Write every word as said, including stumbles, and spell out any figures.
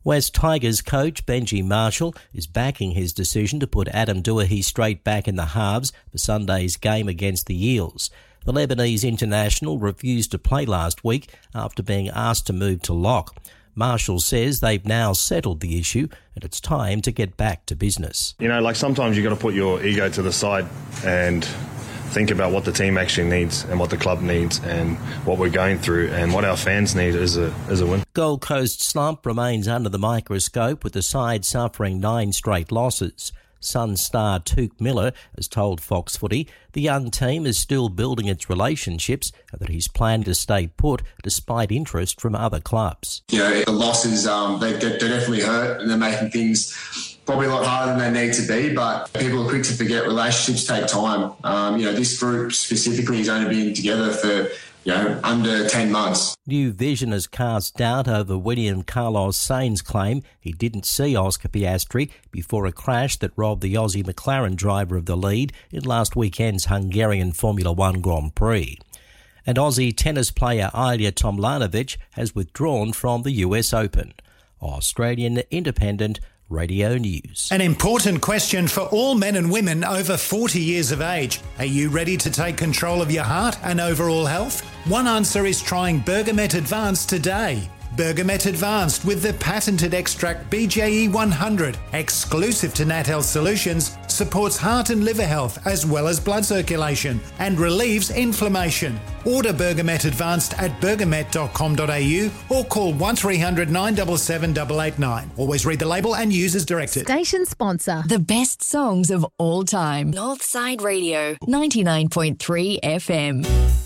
West Tigers coach Benji Marshall is backing his decision to put Adam Doueihi straight back in the halves for Sunday's game against the Eels. The Lebanese international refused to play last week after being asked to move to lock. Marshall says they've now settled the issue and it's time to get back to business. You know, like sometimes you've got to put your ego to the side and think about what the team actually needs and what the club needs and what we're going through and what our fans need as a as a win. Gold Coast slump remains under the microscope with the side suffering nine straight losses. Sun star Tuke Miller has told Fox Footy the young team is still building its relationships and that he's planned to stay put despite interest from other clubs. You know, the losses, um, they, they definitely hurt and they're making things probably a lot harder than they need to be, but people are quick to forget relationships take time. Um, you know, this group specifically has only been together for, you know, under ten months. New Vision has cast doubt over William Carlos Sainz's claim he didn't see Oscar Piastri before a crash that robbed the Aussie McLaren driver of the lead in last weekend's Hungarian Formula One Grand Prix. And Aussie tennis player Ilya Tomljanovic has withdrawn from the U S Open. Australian Independent Radio News. An important question for all men and women over forty years of age. Are you ready to take control of your heart and overall health? One answer is trying Bergamet Advanced today. Bergamet Advanced with the patented extract B J E one hundred, exclusive to Nat Health Solutions, supports heart and liver health as well as blood circulation and relieves inflammation. Order Bergamet Advanced at bergamet dot com dot a u or call one three hundred nine seven seven eight eight nine. Always read the label and use as directed. Station sponsor. The best songs of all time. Northside Radio, ninety-nine point three F M.